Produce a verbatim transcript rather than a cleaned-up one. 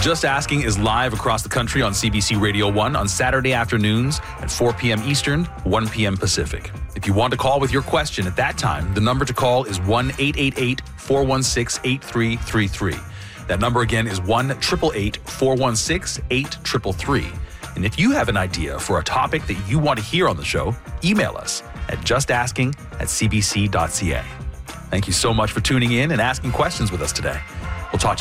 Just Asking is live across the country on C B C Radio one on Saturday afternoons at four p.m. Eastern, one p.m. Pacific. If you want to call with your question at that time, the number to call is one eight eight eight, four one six, eight three three three. That number again is one eight eight eight, four one six, eight three three. And if you have an idea for a topic that you want to hear on the show, email us at justasking at c b c dot c a. Thank you so much for tuning in and asking questions with us today. We'll talk to you